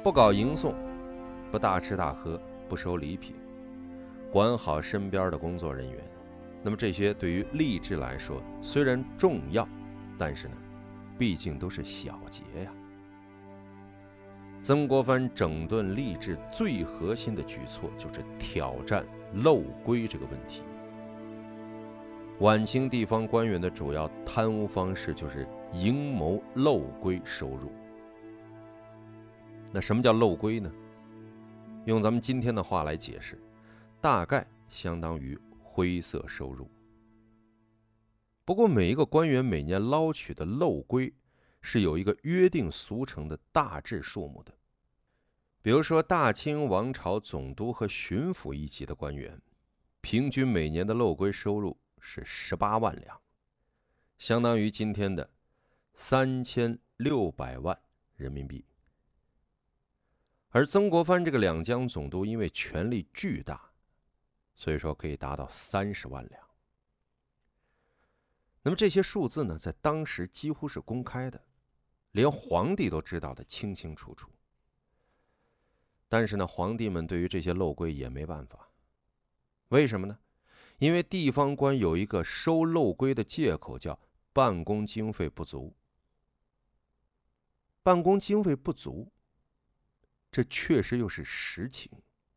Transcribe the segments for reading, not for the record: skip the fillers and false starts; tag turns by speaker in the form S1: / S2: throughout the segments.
S1: 不搞迎送，不大吃大喝，不收礼品，管好身边的工作人员。那么这些对于吏治来说虽然重要，但是呢，毕竟都是小节呀。曾国藩整顿吏治最核心的举措就是挑战漏规这个问题。晚清地方官员的主要贪污方式就是营谋漏规收入。那什么叫漏规呢？用咱们今天的话来解释，大概相当于灰色收入。不过每一个官员每年捞取的漏规是有一个约定俗成的大致数目的。比如说大清王朝总督和巡抚一级的官员，平均每年的漏规收入是18万两，相当于今天的3600万人民币。而曾国藩这个两江总督因为权力巨大，所以说可以达到30万两。那么这些数字呢，在当时几乎是公开的，连皇帝都知道的清清楚楚。但是呢，皇帝们对于这些漏规也没办法。为什么呢？因为地方官有一个收漏规的借口，叫办公经费不足。办公经费不足，这确实又是实情。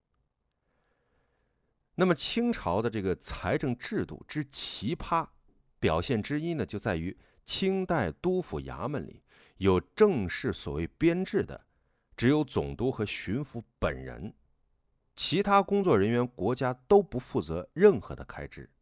S1: 那么清朝的这个财政制度之奇葩表现之一呢，就在于清代督府衙门里有正式所谓编制的只有总督和巡抚本人，其他工作人员国家都不负责任何的开支。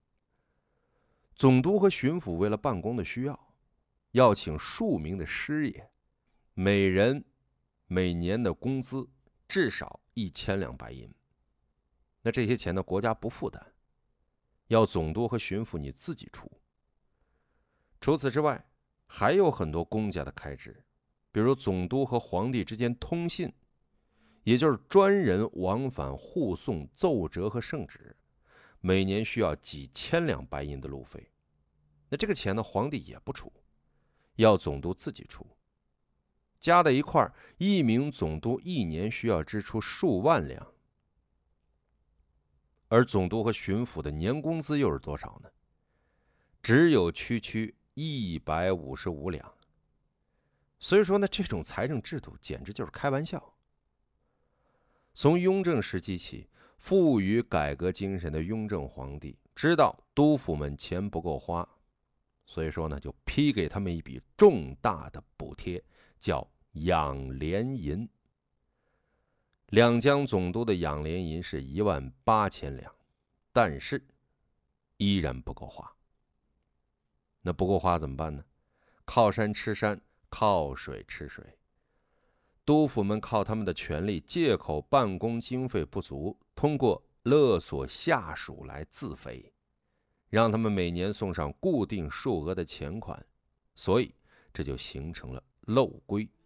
S1: 总督和巡抚为了办公的需要请数名的师爷，每人每年的工资至少1000两白银。那这些钱呢，国家不负担，要总督和巡抚你自己出。除此之外，还有很多公家的开支，比如总督和皇帝之间通信，也就是专人往返护送奏折和圣旨，每年需要几千两白银的路费。那这个钱呢，皇帝也不出，要总督自己出。加在一块，一名总督一年需要支出数万两。而总督和巡抚的年工资又是多少呢？只有区区155两。所以说呢，这种财政制度简直就是开玩笑。从雍正时期起，富于改革精神的雍正皇帝知道督府们钱不够花，所以说呢，就批给他们一笔重大的补贴，叫养廉银。两江总督的养廉银是18000两，但是依然不够花。那不够花怎么办呢？靠山吃山，靠水吃水。督府们靠他们的权力，借口办公经费不足，通过勒索下属来自肥，让他们每年送上固定数额的钱款，所以这就形成了漏规。